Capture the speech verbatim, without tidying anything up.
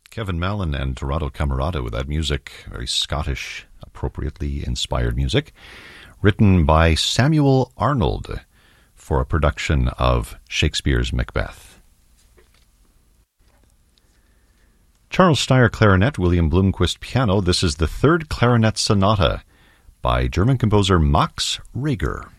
Kevin Mallon and Toronto Camerata with that music, very Scottish, appropriately inspired music, written by Samuel Arnold for a production of Shakespeare's Macbeth. Charles Steyer clarinet, William Blomquist piano. This is the third clarinet sonata by German composer Max Reger.